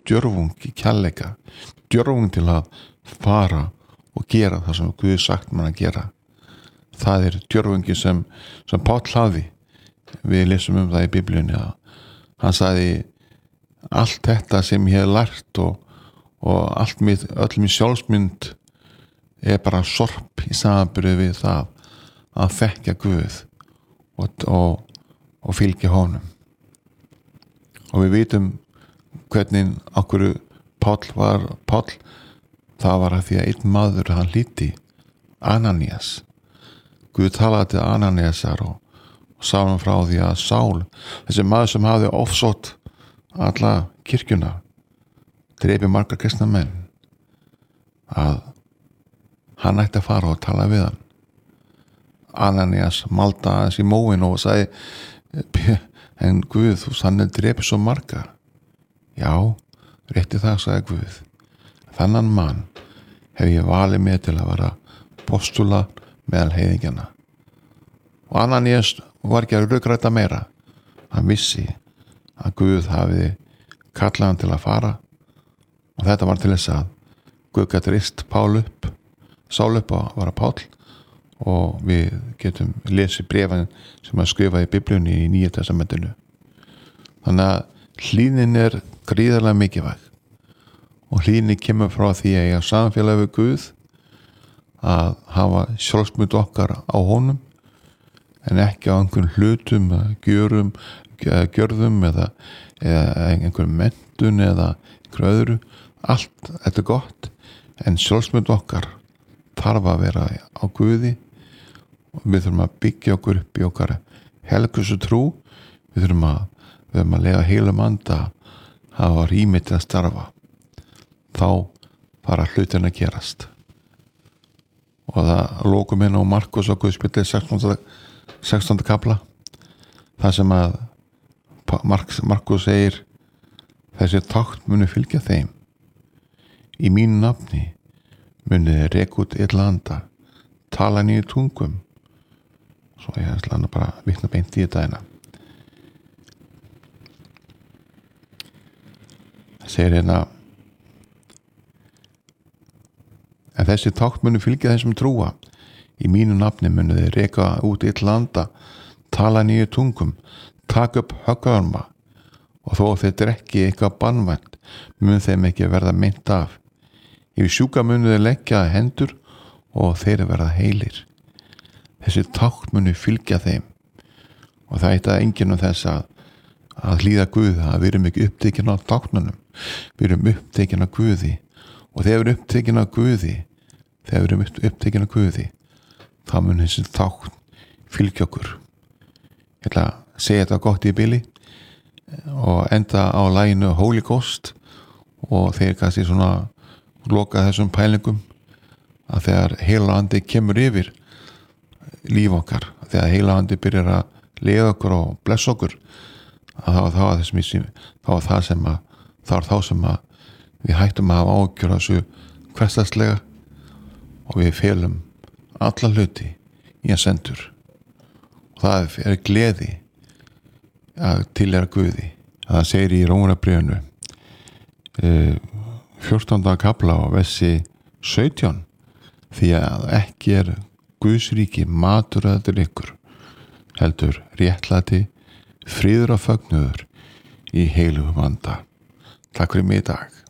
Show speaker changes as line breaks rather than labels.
djörfung í kærleika, djörfung til að fara og gera það sem Guð sagt mann að gera. Það djörfungi sem Páll hafði. Við lesum það í Biblíunni að hann sagði allt þetta sem ég hef lært og öll mín sjálfsmynd bara sorp í samanburði við það að þekkja Guð og fylgja honum. Og við vitum hvernig okkur Páll, það var að því að einn maður hann hlýddi, Ananías. Guð talaði til Ananíasar og sá hann frá því að Sál, þessi maður sem hafði ofsótt alla kirkjuna, drepi margar kristna menn, að hann ætti að fara og tala við hann. Ananías malda aðeins í móin og sagði, en Guð, hann drepi svo marga. Já, rétti það, sagði Guð. Þannan mann hef ég valið með til að vera postula meðal heiðingjana. Og Ananías var ekki að rökræta meira. Hann vissi að Guð hafiði kallað hann til að fara og þetta var til þess að Guð gat rist Sál upp að vara Páll og við getum lesið bréfin sem að skrifa í Biblíunni í Nýja testamentinu. Þannig að hlýðnin gríðarlega mikilvæg og hlýðni kemur frá því að eiga samfélag við Guð, að hafa sjálfsmynd okkar á honum en ekki á einhvern hlutum, gjörðum eða einhvern menntun eða einhver öðru. Allt þetta gott, en sjálfsmynd okkar þarf að vera á Guði og við þurfum að byggja okkur upp í okkar helgustu trú. Við þurfum að lega heilum anda, hafa rými til að starfa. Þá fara hlutin að gerast. Og það lokum inn á Markus og Guðspjalli 16. kapla, það sem að Markus segir, þessi tákn muni fylgja þeim. Í mínu nafni muni þeir reka út illa anda, tala nýju tungum. Svo ég ætla hann bara að vitna beint í þetta hérna. Það segir hérna, en þessi tákn muni fylgja þeim sem trúa. Í mínu nafni muni þeir reka út illa anda, tala nýju tungum, taka upp höggorma og þó þeir drekki eitthvað banvænt mun þeim ekki verða meint af. Yfir sjúka muni þeir leggja hendur og þeir verða heilir. Þessi tákn muni fylgja þeim og það eitthvað enginn þess að hlýða Guð, að við erum ekki upptekin á táknunum, við erum upptekin á Guði og þegar við erum upptekin á Guði þá mun þessi tákn fylgja okkur. Ég ætla að segja þetta gott í bili og enda á laginu Holy Ghost og þeir kannski svona loka þessum pælingum að þegar heila andi kemur yfir líf okkar, þegar heila andi byrjar að leiða okkur og blessa okkur, að þá er það sem við hættum að hafa ágjör þessu hversdagslega og við felum alla hluti í að sendur og það gleði að tilheyra Guði. Það segir í Rómarbréfinu 14. kapla og versi 17, því að ekki Guðs ríki matur eða drykkur, heldur réttlæti, friður og fögnuður í heilugum anda. Takk fyrir mig í dag.